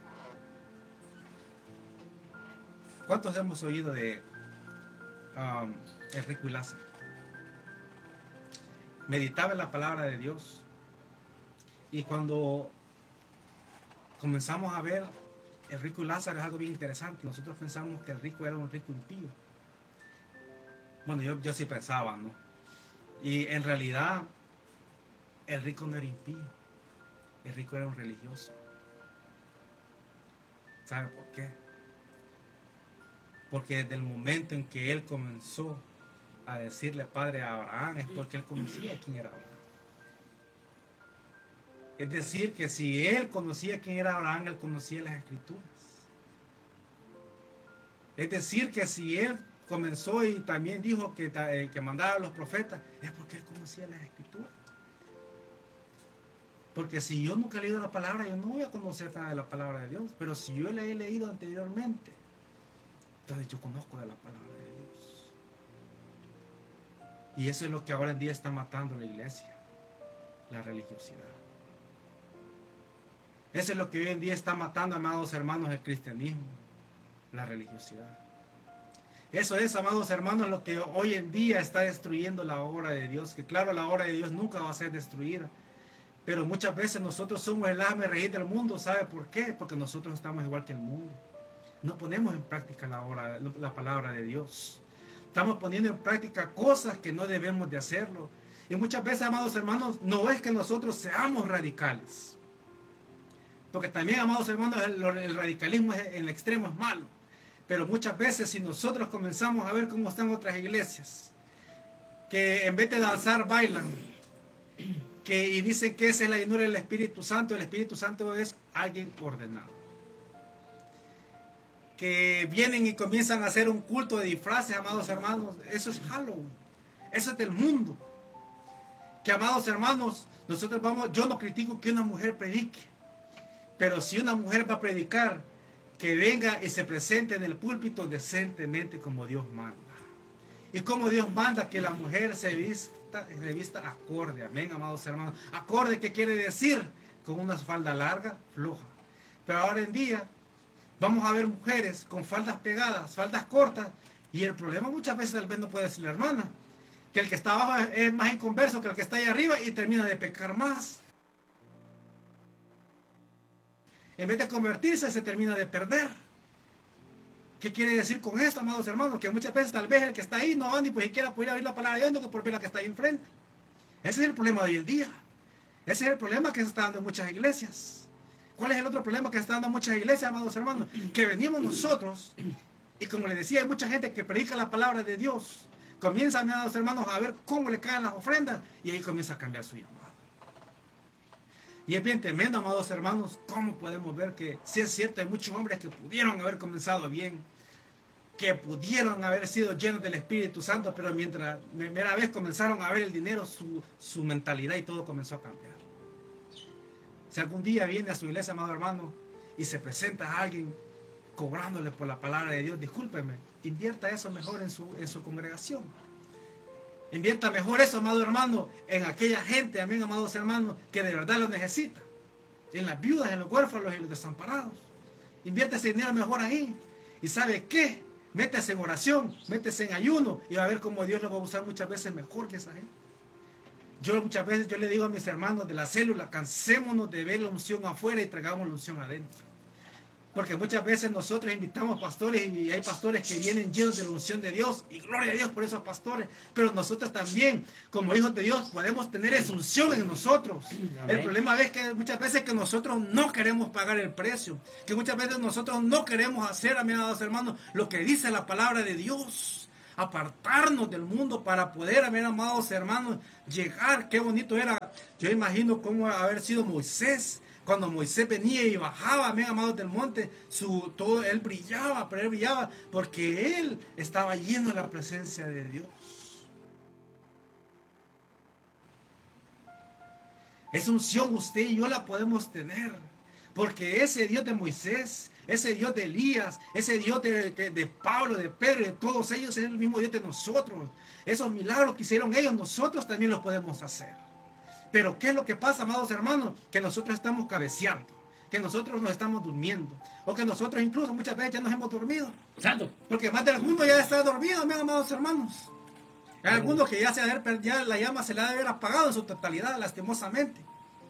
¿Cuántos hemos oído de um, el rico y Lázaro? Meditaba en la palabra de Dios. Y cuando comenzamos a ver el rico y Lázaro es algo bien interesante. Nosotros pensamos que el rico era un rico impío. Bueno, yo, yo sí pensaba, ¿no? Y en realidad el rico no era impío. El rico era un religioso. ¿Sabe por qué? Porque desde el momento en que él comenzó a decirle padre a Abraham es porque él conocía quién era Abraham. Es decir, que si él conocía quién era Abraham, él conocía las escrituras. Es decir, que si él comenzó y también dijo que, eh, que mandara a los profetas, es porque él conocía las escrituras. Porque si yo nunca he leído la palabra, yo no voy a conocer nada de la palabra de Dios. Pero si yo la he leído anteriormente, entonces yo conozco de la palabra de Dios. Y eso es lo que ahora en día está matando la iglesia, la religiosidad. Eso es lo que hoy en día está matando, amados hermanos, el cristianismo, la religiosidad. Eso es, amados hermanos, lo que hoy en día está destruyendo la obra de Dios. Que claro, la obra de Dios nunca va a ser destruida. Pero muchas veces nosotros somos el hazme reír del mundo. ¿Sabe por qué? Porque nosotros estamos igual que el mundo. No ponemos en práctica la, obra, la palabra de Dios. Estamos poniendo en práctica cosas que no debemos de hacerlo. Y muchas veces, amados hermanos, no es que nosotros seamos radicales. Porque también, amados hermanos, el, el radicalismo es, en el extremo es malo. Pero muchas veces si nosotros comenzamos a ver cómo están otras iglesias, que en vez de danzar bailan, que, y dicen que esa es la llenura del Espíritu Santo, el Espíritu Santo es alguien ordenado. Que vienen y comienzan a hacer un culto de disfraces, amados hermanos, eso es Halloween, eso es del mundo. Que, amados hermanos, nosotros vamos, yo no critico que una mujer predique, pero si una mujer va a predicar, que venga y se presente en el púlpito decentemente como Dios manda. Y como Dios manda que la mujer se vista, se vista acorde, amén, amados hermanos. Acorde, ¿qué quiere decir? Con una falda larga, floja. Pero ahora en día vamos a ver mujeres con faldas pegadas, faldas cortas, y el problema muchas veces tal vez no puede ser la hermana, que el que está abajo es más inconverso que el que está ahí arriba y termina de pecar más. En vez de convertirse, se termina de perder. ¿Qué quiere decir con esto, amados hermanos? Que muchas veces tal vez el que está ahí no va ni siquiera pudiera oír la palabra de Dios, no por ver la que está ahí enfrente. Ese es el problema de hoy en día. Ese es el problema que se está dando en muchas iglesias. ¿Cuál es el otro problema que se está dando en muchas iglesias, amados hermanos? Que venimos nosotros, y como les decía, hay mucha gente que predica la palabra de Dios. Comienzan, amados hermanos, a ver cómo le caen las ofrendas, y ahí comienza a cambiar su llamado. Y es bien tremendo, amados hermanos, cómo podemos ver que, si es cierto, hay muchos hombres que pudieron haber comenzado bien, que pudieron haber sido llenos del Espíritu Santo, pero mientras primera vez comenzaron a ver el dinero, su, su mentalidad y todo comenzó a cambiar. Si algún día viene a su iglesia, amado hermano, y se presenta a alguien cobrándole por la palabra de Dios, discúlpeme, invierta eso mejor en su, en su congregación. Invierta mejor eso, amado hermano, en aquella gente, amén, amados hermanos, que de verdad lo necesita. En las viudas, en los huérfanos y los desamparados. Invierte ese dinero mejor ahí. ¿Y sabe qué? Métese en oración, métese en ayuno y va a ver cómo Dios lo va a usar muchas veces mejor que esa gente. Yo muchas veces yo le digo a mis hermanos de la célula, cansémonos de ver la unción afuera y traigamos la unción adentro. Porque muchas veces nosotros invitamos pastores y hay pastores que vienen llenos de la unción de Dios y gloria a Dios por esos pastores. Pero nosotros también, como hijos de Dios, podemos tener esa unción en nosotros. Amén. El problema es que muchas veces que nosotros no queremos pagar el precio, que muchas veces nosotros no queremos hacer, amados hermanos, lo que dice la palabra de Dios. Apartarnos del mundo para poder, amados hermanos, llegar. Qué bonito era. Yo imagino cómo haber sido Moisés. Cuando Moisés venía y bajaba, amén, amados del monte, su, todo, él brillaba, pero él brillaba porque él estaba lleno de la presencia de Dios. Esa unción usted y yo la podemos tener, porque ese Dios de Moisés, ese Dios de Elías, ese Dios de, de, de Pablo, de Pedro, de todos ellos es el mismo Dios de nosotros. Esos milagros que hicieron ellos, nosotros también los podemos hacer. Pero ¿qué es lo que pasa, amados hermanos? Que nosotros estamos cabeceando, que nosotros nos estamos durmiendo, o que nosotros incluso muchas veces ya nos hemos dormido. Santo. Porque más de alguno ya está dormido, mis amados hermanos. Hay algunos que ya, se ha de, ya la llama se le ha de haber apagado en su totalidad, lastimosamente.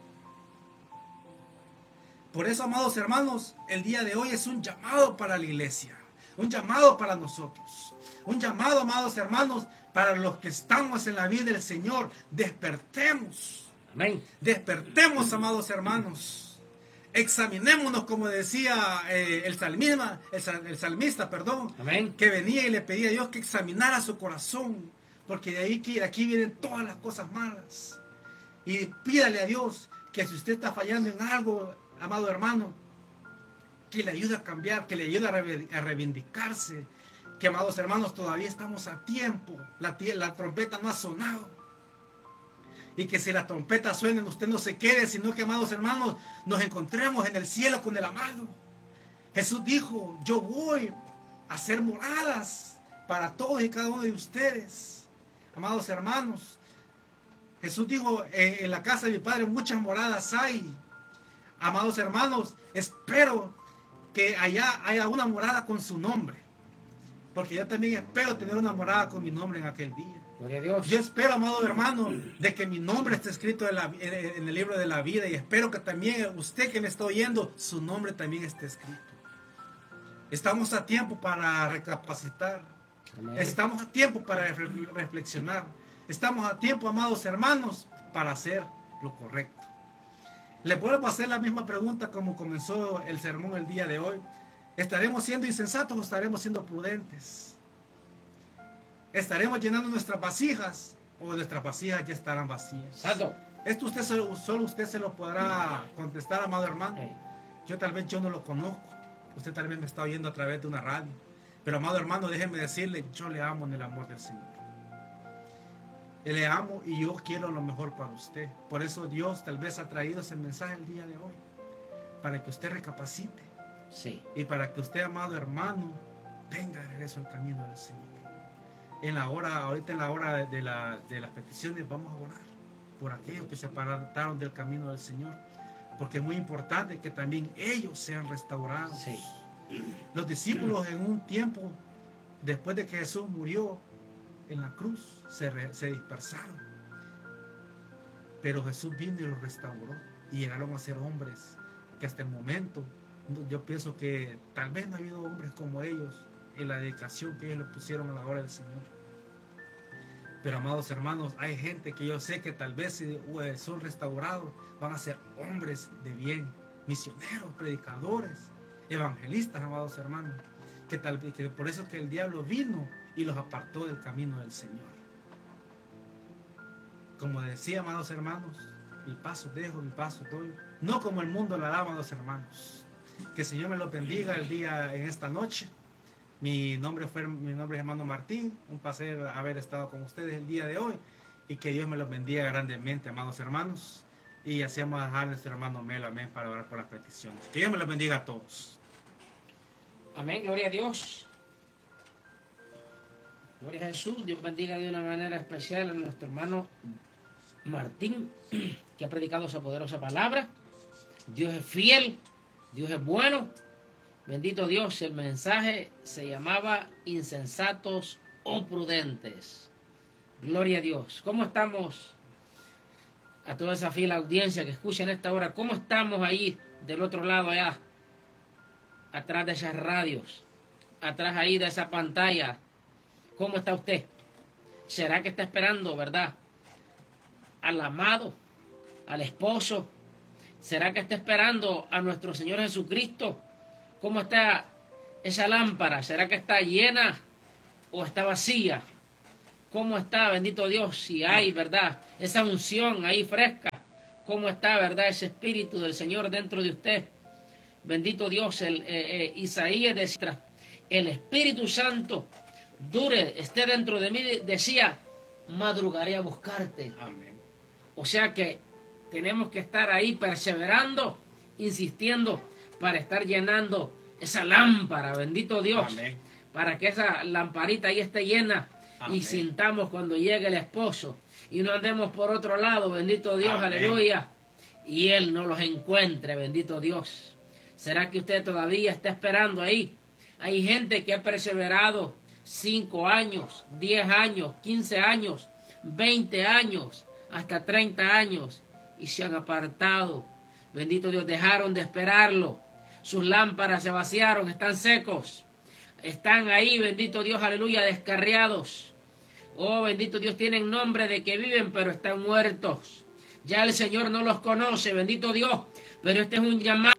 Por eso, amados hermanos, el día de hoy es un llamado para la iglesia, un llamado para nosotros, un llamado, amados hermanos, para los que estamos en la vida del Señor. Despertemos. Amén. Despertemos, amados hermanos. Examinémonos, como decía eh, el, salmista, el, el salmista, perdón, Amén. que venía y le pedía a Dios que examinara su corazón, porque de ahí de aquí vienen todas las cosas malas. Y pídale a Dios que si usted está fallando en algo, amado hermano, que le ayude a cambiar, que le ayude a, re, a reivindicarse. Que, amados hermanos, todavía estamos a tiempo. La, la trompeta no ha sonado. Y que si la trompeta suena, usted no se quede, sino que, amados hermanos, nos encontremos en el cielo con el amado. Jesús dijo, yo voy a hacer moradas para todos y cada uno de ustedes. Amados hermanos, Jesús dijo, en, en la casa de mi Padre muchas moradas hay. Amados hermanos, espero que allá haya una morada con su nombre. Porque yo también espero tener una morada con mi nombre en aquel día. Gloria a Dios. Yo espero, amado hermano, de que mi nombre esté escrito en, la, en, en el libro de la vida. Y espero que también usted que me está oyendo, su nombre también esté escrito. Estamos a tiempo para recapacitar. Amén. Estamos a tiempo para reflexionar. Estamos a tiempo, amados hermanos, para hacer lo correcto. Les vuelvo a hacer la misma pregunta como comenzó el sermón el día de hoy. ¿Estaremos siendo insensatos o estaremos siendo prudentes? ¿Estaremos llenando nuestras vasijas o nuestras vasijas ya estarán vacías? Santo. Esto usted solo, solo usted se lo podrá contestar, amado hermano. Yo tal vez yo no lo conozco. Usted tal vez me está oyendo a través de una radio. Pero, amado hermano, déjeme decirle, yo le amo en el amor del Señor. Le amo y yo quiero lo mejor para usted. Por eso Dios tal vez ha traído ese mensaje el día de hoy. Para que usted recapacite. Sí. Y para que usted, amado hermano, venga de regreso al camino del Señor. En la hora, ahorita en la hora de, la, de las peticiones, vamos a orar por aquellos que se apartaron del camino del Señor. Porque es muy importante que también ellos sean restaurados. Sí. Los discípulos en un tiempo, después de que Jesús murió en la cruz, se, re, se dispersaron. Pero Jesús vino y los restauró. Y llegaron a ser hombres que hasta el momento, yo pienso que tal vez no ha habido hombres como ellos en la dedicación que ellos le pusieron a la obra del Señor. Pero, amados hermanos, hay gente que yo sé que tal vez si son restaurados van a ser hombres de bien, misioneros, predicadores, evangelistas, amados hermanos, que tal vez que por eso es que el diablo vino y los apartó del camino del Señor. Como decía, amados hermanos, mi paso dejo, mi paso doy, no como el mundo la da, amados hermanos. Que el Señor me los bendiga el día en esta noche. Mi nombre fue mi nombre es hermano Martín. Un placer haber estado con ustedes el día de hoy. Y que Dios me los bendiga grandemente, amados hermanos. Y así vamos a dejar a nuestro hermano Melo, amén, para orar por las peticiones. Que Dios me los bendiga a todos. Amén, gloria a Dios. Gloria a Jesús. Dios bendiga de una manera especial a nuestro hermano Martín, que ha predicado esa poderosa palabra. Dios es fiel, Dios es bueno. Bendito Dios, el mensaje se llamaba insensatos o prudentes. Gloria a Dios. ¿Cómo estamos? A toda esa fiel audiencia que escucha en esta hora, ¿cómo estamos ahí del otro lado allá? atrás de esas radios, atrás ahí de esa pantalla, ¿cómo está usted? ¿Será que está esperando, verdad, al amado, al esposo? ¿Será que está esperando a nuestro Señor Jesucristo? ¿Cómo está esa lámpara? ¿Será que está llena o está vacía? ¿Cómo está, bendito Dios, si hay, verdad, esa unción ahí fresca? ¿Cómo está, verdad, ese Espíritu del Señor dentro de usted? Bendito Dios, el, eh, eh, Isaías decía, el Espíritu Santo dure, esté dentro de mí, decía, madrugaré a buscarte. Amén. O sea que tenemos que estar ahí perseverando, insistiendo, para estar llenando esa lámpara, bendito Dios, Amén. para que esa lamparita ahí esté llena. Amén. Y sintamos cuando llegue el esposo y no andemos por otro lado, bendito Dios, Amén. aleluya, y él no los encuentre, bendito Dios. ¿Será que usted todavía está esperando ahí? Hay gente que ha perseverado cinco años, diez años, quince años, veinte años, hasta treinta años, y se han apartado. Bendito Dios, dejaron de esperarlo. Sus lámparas se vaciaron, están secos. Están ahí, bendito Dios, aleluya, descarriados. Oh, bendito Dios, tienen nombre de que viven, pero están muertos. Ya el Señor no los conoce, bendito Dios, pero este es un llamado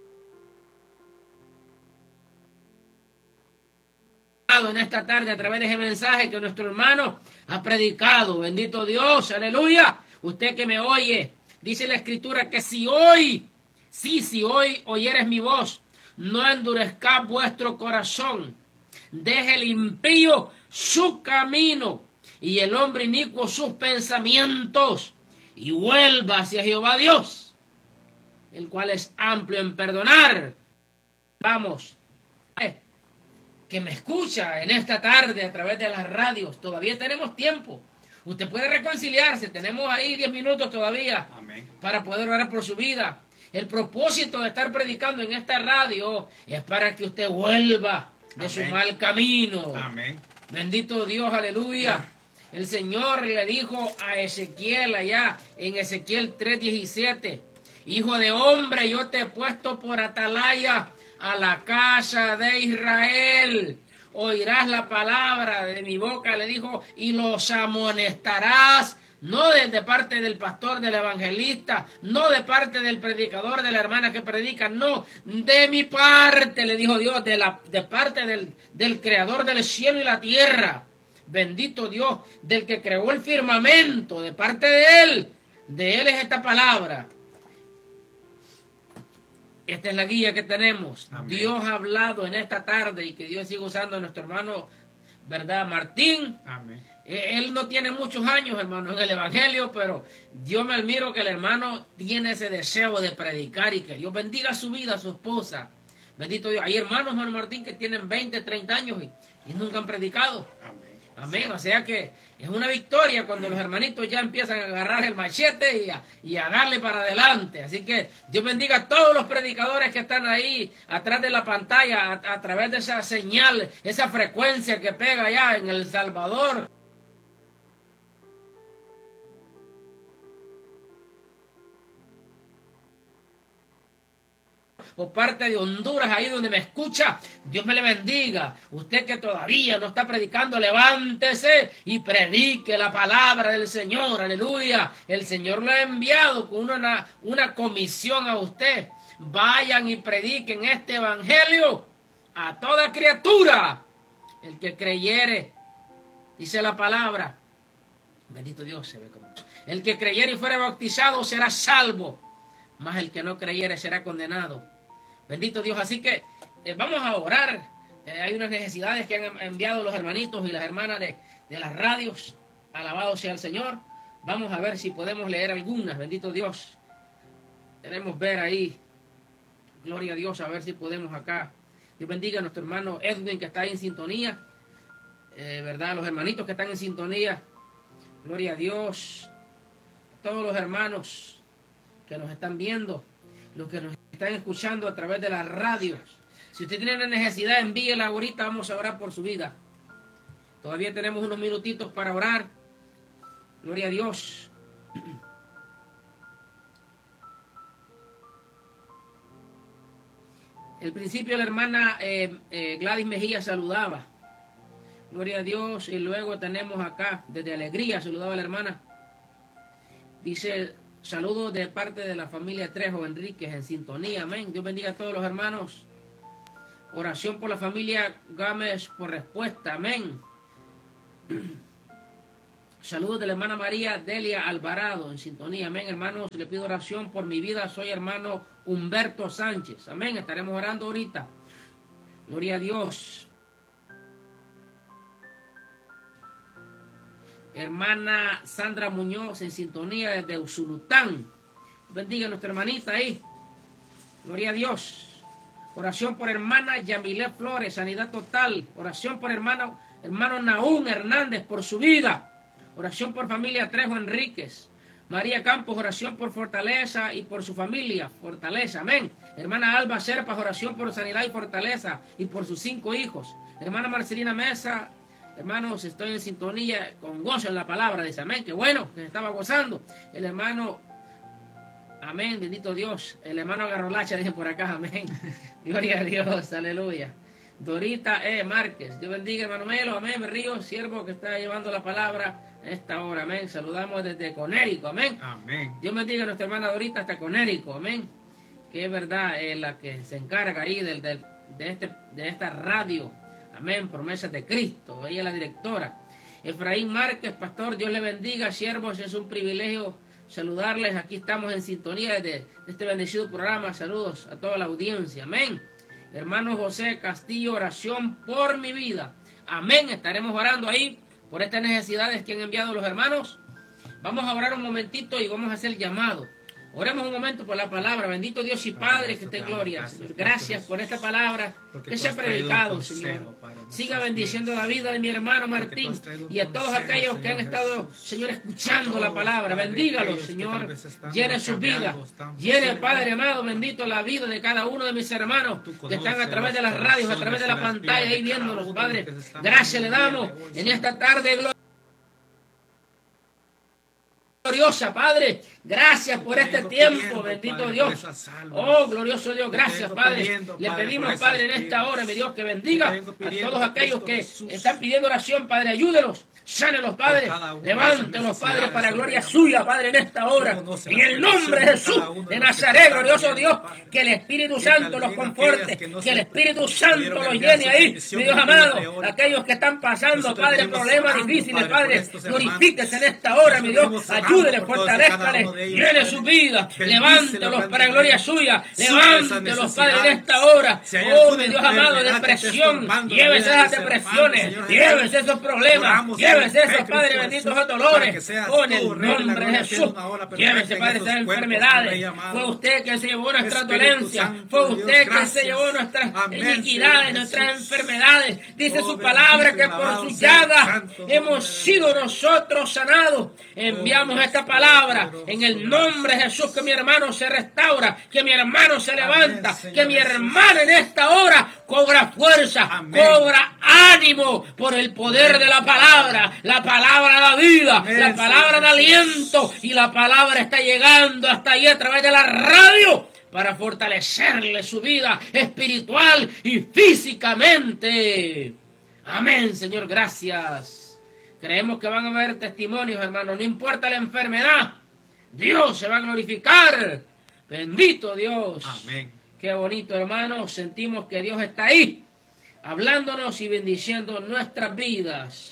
en esta tarde a través de ese mensaje que nuestro hermano ha predicado. Bendito Dios, aleluya. Usted que me oye, dice la Escritura que si hoy, sí, si hoy oyeres mi voz, no endurezca vuestro corazón. Deje el impío su camino y el hombre inicuo sus pensamientos y vuelva hacia Jehová Dios, el cual es amplio en perdonar. Vamos, eh, que me escucha en esta tarde a través de las radios, todavía tenemos tiempo. Usted puede reconciliarse, tenemos ahí diez minutos todavía. Amén. Para poder orar por su vida. El propósito de estar predicando en esta radio es para que usted vuelva de Amén. su mal camino. Amén. Bendito Dios, aleluya. El Señor le dijo a Ezequiel allá en Ezequiel tres diecisiete, hijo de hombre, yo te he puesto por atalaya a la casa de Israel. Oirás la palabra de mi boca, le dijo, y los amonestarás. No de, de parte del pastor, del evangelista, no de parte del predicador, de la hermana que predica, no, de mi parte, le dijo Dios, de, la, de parte del, del creador del cielo y la tierra. Bendito Dios, del que creó el firmamento, de parte de él, de él es esta palabra. Esta es la guía que tenemos. Amén. Dios ha hablado en esta tarde y que Dios siga usando a nuestro hermano, ¿verdad? Martín. Amén. Él no tiene muchos años, hermano, en el evangelio, pero Dios me admiro que el hermano tiene ese deseo de predicar y que Dios bendiga su vida, a su esposa. Bendito Dios. Hay hermanos, hermano Martín, que tienen veinte, treinta años y, y nunca han predicado. Amén. Amén. O sea que es una victoria cuando los hermanitos ya empiezan a agarrar el machete y a, y a darle para adelante. Así que Dios bendiga a todos los predicadores que están ahí atrás de la pantalla, a, a través de esa señal, esa frecuencia que pega allá en El Salvador. O parte de Honduras, ahí donde me escucha, Dios me le bendiga. Usted que todavía no está predicando, levántese y predique la palabra del Señor, aleluya. El Señor lo ha enviado con una, una comisión a usted. Vayan y prediquen este evangelio a toda criatura. El que creyere, dice la palabra, bendito Dios, se ve como el que creyere y fuere bautizado será salvo, mas el que no creyere será condenado. Bendito Dios, así que eh, vamos a orar. Eh, hay unas necesidades que han enviado los hermanitos y las hermanas de, de las radios. Alabado sea el Señor. Vamos a ver si podemos leer algunas. Bendito Dios. Queremos ver ahí. Gloria a Dios, a ver si podemos acá. Dios bendiga a nuestro hermano Edwin que está ahí en sintonía. Eh, ¿Verdad? Los hermanitos que están en sintonía. Gloria a Dios. Todos los hermanos que nos están viendo. Los que nos están escuchando a través de las radios. Si usted tiene una necesidad, envíela ahorita, vamos a orar por su vida. Todavía tenemos unos minutitos para orar. Gloria a Dios. El principio la hermana eh, eh, Gladys Mejía saludaba. Gloria a Dios. Y luego tenemos acá, desde Alegría, saludaba a la hermana. Dice, saludos de parte de la familia Trejo Enríquez en sintonía. Amén. Dios bendiga a todos los hermanos. Oración por la familia Gámez por respuesta. Amén. Saludos de la hermana María Delia Alvarado en sintonía. Amén, hermanos. Le pido oración por mi vida. Soy hermano Humberto Sánchez. Amén. Estaremos orando ahorita. Gloria a Dios. Hermana Sandra Muñoz en sintonía desde Usulután. Bendiga a nuestra hermanita ahí. Gloria a Dios. Oración por hermana Yamilé Flores, sanidad total. Oración por hermano, hermano Naún Hernández por su vida. Oración por familia Trejo Enríquez. María Campos, oración por fortaleza y por su familia. Fortaleza, amén. Hermana Alba Serpas, oración por sanidad y fortaleza y por sus cinco hijos. Hermana Marcelina Mesa, hermanos, estoy en sintonía con gozo en la palabra. Dice, amén, qué bueno, que se estaba gozando. El hermano, amén, bendito Dios. El hermano Garrolacha, dije por acá, amén. Gloria a Dios, aleluya. Dorita E. Márquez, Dios bendiga, hermano Melo, amén. Me río, siervo que está llevando la palabra en esta hora, amén. Saludamos desde Conérico, amén. Amén. Dios bendiga a nuestra hermana Dorita hasta Conérico, amén. Que es verdad, es la que se encarga ahí del, del, de, este, de esta radio, amén. Promesas de Cristo, ella es la directora. Efraín Márquez, pastor, Dios le bendiga, siervos, es un privilegio saludarles. Aquí estamos en sintonía de, de este bendecido programa. Saludos a toda la audiencia, amén. Hermano José Castillo, oración por mi vida. Amén. Estaremos orando ahí por estas necesidades que han enviado los hermanos. Vamos a orar un momentito y vamos a hacer el llamado. Oremos un momento por la palabra. Bendito Dios y Padre, que te gloria. Señor, gracias por esta palabra que se ha predicado, Señor. Siga bendiciendo la vida de mi hermano Martín y a todos aquellos que han estado, Señor, escuchando la palabra. Bendígalos, Señor. Llene sus vidas. Llene, Padre amado, bendito la vida de cada uno de mis hermanos que están a través de las radios, a través de la pantalla, ahí viéndolos, Padre. Gracias le damos en esta tarde, gloria. Gloriosa, Padre, gracias por este tiempo, bendito Dios. Oh, glorioso Dios, gracias, Padre. Le pedimos, Padre, en esta hora, mi Dios, que bendiga a todos aquellos que están pidiendo oración, Padre, ayúdelos. Sánelos, Padre. Levántelos, Padre, para gloria suya, Padre, en esta hora. En el nombre de Jesús de Nazaret, glorioso Dios, que el Espíritu Santo los conforte, que el Espíritu Santo los llene ahí, mi Dios amado. Aquellos que están pasando, Padre, problemas difíciles, Padre, glorifíquese en esta hora, mi Dios. Ayúdenles, fortalezcales, llene su vida. Levántelos para gloria suya. Levántelos, Padre, en esta hora. Oh, mi Dios amado, depresión. Llévese esas depresiones. Llévese esos problemas. Llévese esos, Padre bendito, esos dolores. Oh, en el nombre de Jesús. Llévese, Padre, esas enfermedades. Fue usted que se llevó nuestras dolencias. Fue usted que se llevó nuestras iniquidades, nuestras enfermedades. Dice su palabra que por sus llagas hemos sido nosotros sanados. Enviamos esta palabra en el nombre de Jesús, que mi hermano se restaura, que mi hermano se levanta, que mi hermano en esta hora cobra fuerza, cobra ánimo por el poder de la palabra. La palabra da vida, la palabra da aliento y la palabra está llegando hasta ahí a través de la radio para fortalecerle su vida espiritual y físicamente. Amén, Señor, gracias. Creemos que van a haber testimonios, hermanos. No importa la enfermedad, Dios se va a glorificar. Bendito Dios. Amén. Qué bonito, hermanos. Sentimos que Dios está ahí, hablándonos y bendiciendo nuestras vidas.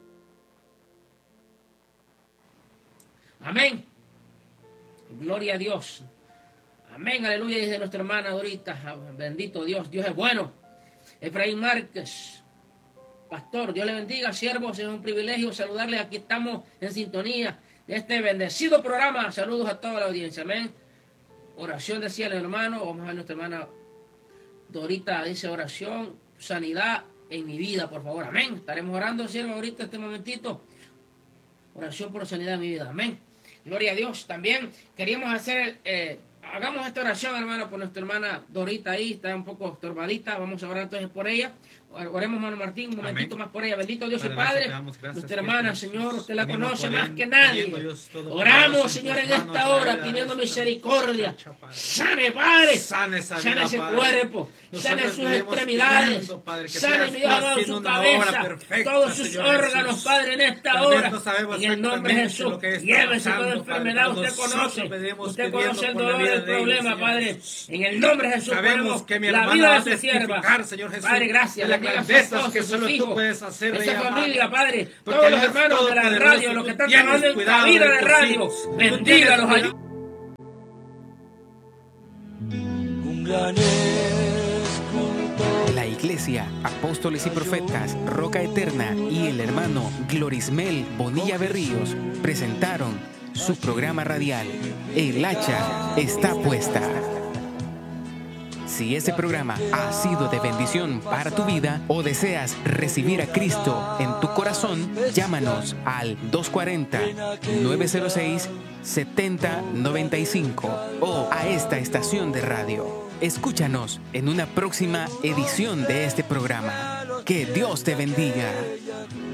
Amén. Gloria a Dios. Amén, aleluya, dice nuestra hermana Dorita. Bendito Dios, Dios es bueno. Efraín Márquez, pastor, Dios le bendiga, siervos, es un privilegio saludarles. Aquí estamos en sintonía de este bendecido programa. Saludos a toda la audiencia, amén. Oración decía el hermano, vamos a ver nuestra hermana Dorita, dice oración, sanidad en mi vida, por favor, amén. Estaremos orando, siervo, ahorita este momentito. Oración por sanidad en mi vida, amén. Gloria a Dios. También queríamos hacer, eh, hagamos esta oración, hermano, por nuestra hermana Dorita ahí, está un poco estorbadita. Vamos a orar entonces por ella. Oremos, hermano Martín, un momentito Amén. más por ella. Bendito Dios y Padre, Padre. te damos gracias, Nuestra hermana, Dios. Señor, usted la Venimos conoce por más él, que nadie. pidiendo, Dios, todo Oramos, poderoso, Señor, en tus esta manos, hora, Padre, pidiendo de misericordia. nuestra Padre. Sane, Padre. Sane esa Sane vida, ese Padre. cuerpo. Sane Nosotros sus venimos extremidades. pidiendo, Padre, que Sane, seas mi tú Dios amado, haciendo su una obra cabeza. perfecta, Todos sus Señor órganos, Jesús. Padre, en esta Tal vez hora. no sabemos En el nombre de exactamente Jesús. lo que está Llévese toda pasando, enfermedad. Padre, Usted pero nosotros conoce. venimos Usted pidiendo conoce el por la dolor, vida el de ellos, problema, Señor Padre. Jesús. En el nombre de Jesús. Sabemos ponemos que mi la hermana vida va de a su sierva. testificar, Señor Jesús, Padre, gracias. de las Bendiga a su grandezas esposo, que sus solo tú hijos. puedes hacer de Esa ella, familia, Padre. Porque Todos los eres hermanos de la todopoderoso, radio, los que tú están tienes trabajando en cuidado cabina de de tus radio. hijos. Tú Bendígalos, tienes ayúdalos. Un gran escultor. La Iglesia Apóstoles y Profetas Roca Eterna y el hermano Glorismel Bonilla Berríos presentaron su programa radial El Hacha está puesta. Si este programa ha sido de bendición para tu vida o deseas recibir a Cristo en tu corazón, llámanos al dos cuatro cero, nueve cero seis, siete cero nueve cinco o a esta estación de radio. Escúchanos en una próxima edición de este programa. Que Dios te bendiga.